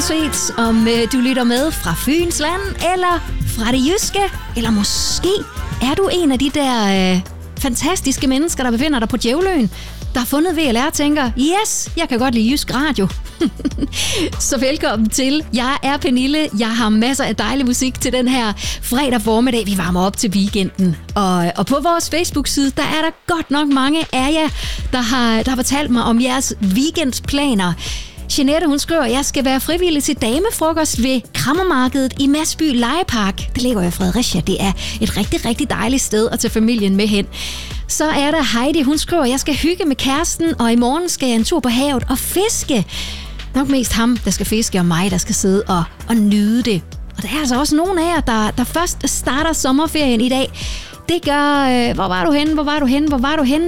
uanset om du lytter med fra Fyns land, eller fra det jyske, eller måske er du en af de der fantastiske mennesker, der befinder dig på Djævløen, der har fundet VLR og tænker, yes, jeg kan godt lide jysk radio. Så velkommen til. Jeg er Pernille. Jeg har masser af dejlig musik til den her fredag formiddag. Vi varmer op til weekenden. Og på vores Facebook-side, der er der godt nok mange af jer, der har fortalt mig om jeres weekendplaner. Jeanette, hun skriver, at jeg skal være frivillig til damefrokost ved Krammermarkedet i Masby Legepark. Det ligger jo i Fredericia. Det er et rigtig, rigtig dejligt sted at tage familien med hen. Så er der Heidi, hun skriver, at jeg skal hygge med kæresten, og i morgen skal jeg en tur på havet og fiske. Nok mest ham, der skal fiske, og mig, der skal sidde og nyde det. Og der er altså også nogle af jer, der først starter sommerferien i dag. Det gør... Hvor var du henne?